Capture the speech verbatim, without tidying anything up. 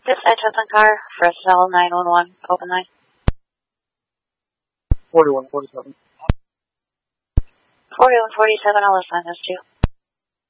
Dispatch Hudson Car for cell nine one one, open line. forty-one forty-seven. forty-one forty-seven, I'll assign this to you.